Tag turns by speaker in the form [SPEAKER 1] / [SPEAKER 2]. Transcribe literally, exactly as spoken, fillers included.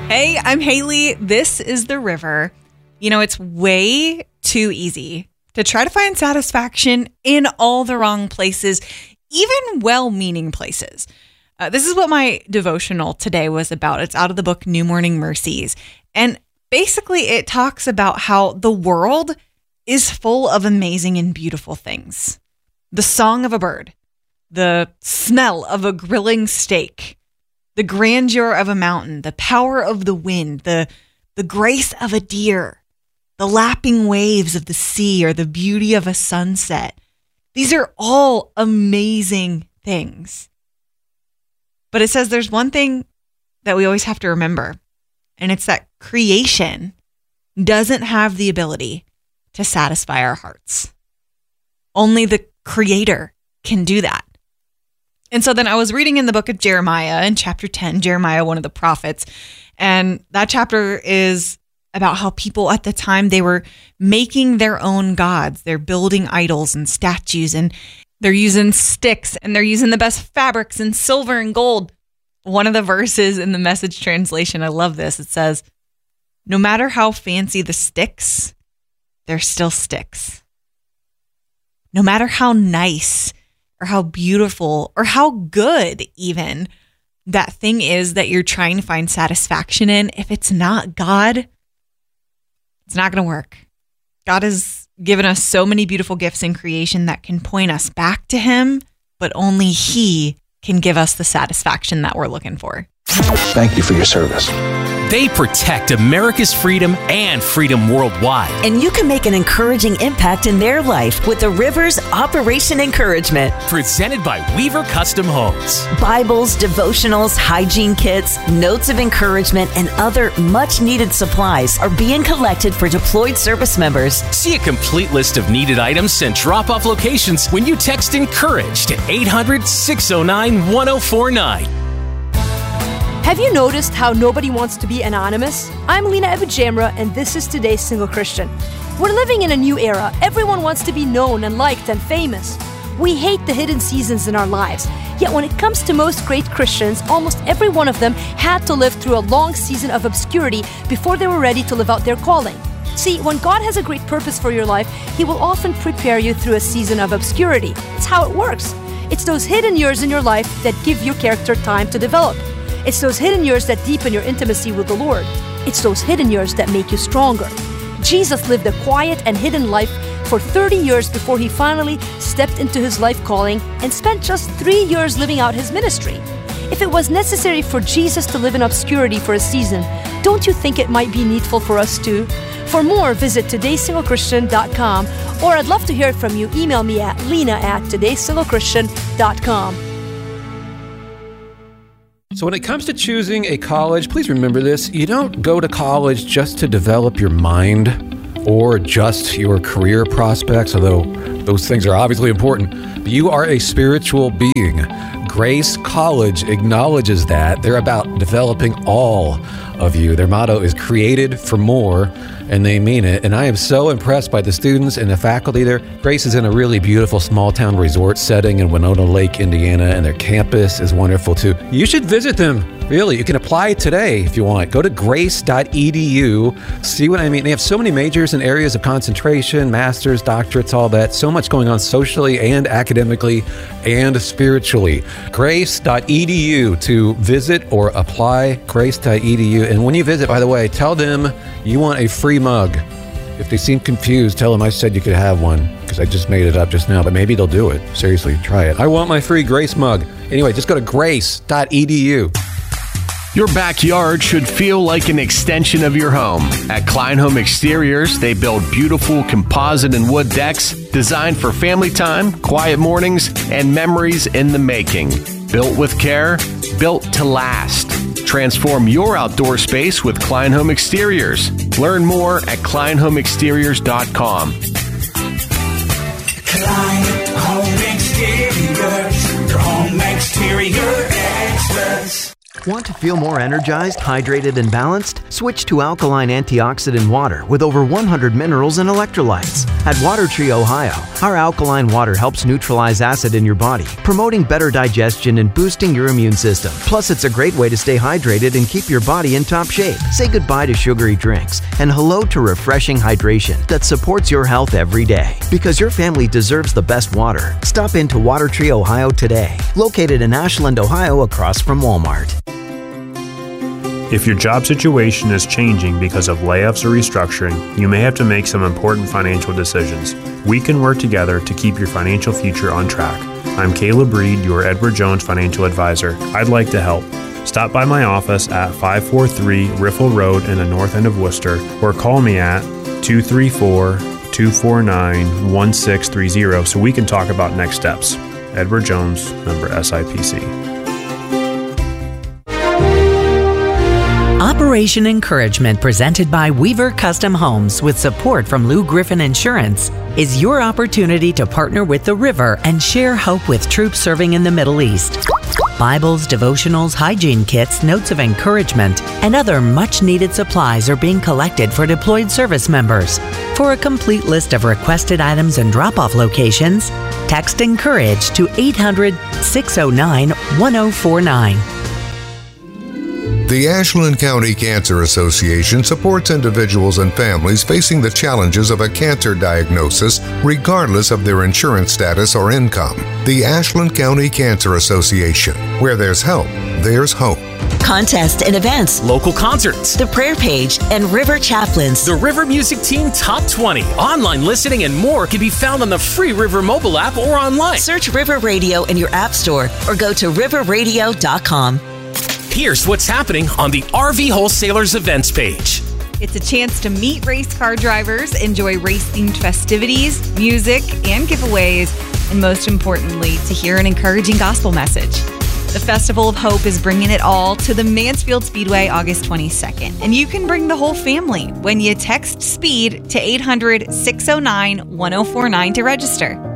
[SPEAKER 1] Hey, I'm Haley. This is The River. You know, it's way too easy to try to find satisfaction in all the wrong places, even well-meaning places. Uh, this is what my devotional today was about. It's out of the book New Morning Mercies. And basically, it talks about how the world is full of amazing and beautiful things. The song of a bird, the smell of a grilling steak, the grandeur of a mountain, the power of the wind, the, the grace of a deer, the lapping waves of the sea, or the beauty of a sunset. These are all amazing things. But it says there's one thing that we always have to remember, and it's that creation doesn't have the ability to satisfy our hearts. Only the Creator can do that. And so then I was reading in the book of Jeremiah in chapter ten, Jeremiah, one of the prophets, and that chapter is about how people at the time, they were making their own gods. They're building idols and statues, and they're using sticks, and they're using the best fabrics and silver and gold. One of the verses in the Message translation, I love this. It says, no matter how fancy the sticks, they're still sticks. No matter how nice or how beautiful or how good even that thing is that you're trying to find satisfaction in, if it's not God, it's not going to work. God has given us so many beautiful gifts in creation that can point us back to Him, but only He can give us the satisfaction that we're looking for.
[SPEAKER 2] Thank you for your service.
[SPEAKER 3] They protect America's freedom and freedom worldwide.
[SPEAKER 4] And you can make an encouraging impact in their life with the River's Operation Encouragement.
[SPEAKER 3] Presented by Weaver Custom Homes.
[SPEAKER 4] Bibles, devotionals, hygiene kits, notes of encouragement, and other much-needed supplies are being collected for deployed service members.
[SPEAKER 3] See a complete list of needed items and drop-off locations when you text ENCOURAGE to eight hundred, six oh nine, one oh four nine.
[SPEAKER 5] Have you noticed how nobody wants to be anonymous? I'm Lena Ebujamra, and this is Today's Single Christian. We're living in a new era. Everyone wants to be known and liked and famous. We hate the hidden seasons in our lives. Yet when it comes to most great Christians, almost every one of them had to live through a long season of obscurity before they were ready to live out their calling. See, when God has a great purpose for your life, He will often prepare you through a season of obscurity. It's how it works. It's those hidden years in your life that give your character time to develop. It's those hidden years that deepen your intimacy with the Lord. It's those hidden years that make you stronger. Jesus lived a quiet and hidden life for thirty years before He finally stepped into His life calling and spent just three years living out His ministry. If it was necessary for Jesus to live in obscurity for a season, don't you think it might be needful for us too? For more, visit todays single christian dot com, or I'd love to hear from you. Email me at lena at todays single christian dot com.
[SPEAKER 6] So when it comes to choosing a college, please remember this. You don't go to college just to develop your mind or just your career prospects, although those things are obviously important. But you are a spiritual being. Grace College acknowledges that. They're about developing all of you. Their motto is created for more, and they mean it. And I am so impressed by the students and the faculty there. Grace is in a really beautiful small town resort setting in Winona Lake, Indiana, and their campus is wonderful too. You should visit them. Really, you can apply today if you want. Go to grace dot e d u. See what I mean? They have so many majors and areas of concentration, masters, doctorates, all that. So much going on socially and academically and spiritually. grace dot e d u to visit or apply. grace dot e d u. And when you visit, by the way, tell them you want a free mug. If they seem confused, tell them I said you could have one, because I just made it up just now, but maybe they'll do it. Seriously, try it. I want my free Grace mug. Anyway, just go to grace dot e d u.
[SPEAKER 7] Your backyard should feel like an extension of your home. At Klein Home Exteriors, they build beautiful composite and wood decks designed for family time, quiet mornings, and memories in the making. Built with care, built to last. Transform your outdoor space with Klein Home Exteriors. Learn more at klein home exteriors dot com.
[SPEAKER 8] Klein Home Exteriors, your home exterior experts.
[SPEAKER 9] Want to feel more energized, hydrated, and balanced? Switch to alkaline antioxidant water with over one hundred minerals and electrolytes. At Water Tree Ohio, Our alkaline water helps neutralize acid in your body, promoting better digestion and boosting your immune system. Plus, it's a great way to stay hydrated and keep your body in top shape. Say goodbye to sugary drinks and hello to refreshing hydration that supports your health every day. Because your family deserves the best water. Stop into Water Tree, Ohio today. Located in Ashland, Ohio, across from Walmart.
[SPEAKER 10] If your job situation is changing because of layoffs or restructuring, you may have to make some important financial decisions. We can work together to keep your financial future on track. I'm Caleb Reed, your Edward Jones financial advisor. I'd like to help. Stop by my office at five forty-three Riffle Road in the north end of Worcester, or call me at two three four, two four nine, one six three zero so we can talk about next steps. Edward Jones, member S I P C.
[SPEAKER 11] Operation Encouragement, presented by Weaver Custom Homes with support from Lou Griffin Insurance, is your opportunity to partner with the River and share hope with troops serving in the Middle East. Bibles, devotionals, hygiene kits, notes of encouragement, and other much-needed supplies are being collected for deployed service members. For a complete list of requested items and drop-off locations, text ENCOURAGE to eight hundred, six oh nine, one oh four nine.
[SPEAKER 12] The Ashland County Cancer Association supports individuals and families facing the challenges of a cancer diagnosis, regardless of their insurance status or income. The Ashland County Cancer Association. Where there's help, there's hope.
[SPEAKER 4] Contests and events,
[SPEAKER 3] Local concerts,
[SPEAKER 4] the prayer page, and River Chaplains.
[SPEAKER 3] the River Music Team Top twenty, online listening, and more can be found on the free River mobile app or online.
[SPEAKER 4] Search River Radio in your app store or go to river radio dot com.
[SPEAKER 3] Here's what's happening on the R V Wholesalers events page.
[SPEAKER 1] It's a chance to meet race car drivers, enjoy race-themed festivities, music, and giveaways, and most importantly, to hear an encouraging gospel message. The Festival of Hope is bringing it all to the Mansfield Speedway August twenty-second, and you can bring the whole family when you text SPEED to eight hundred, six oh nine, one oh four nine to register.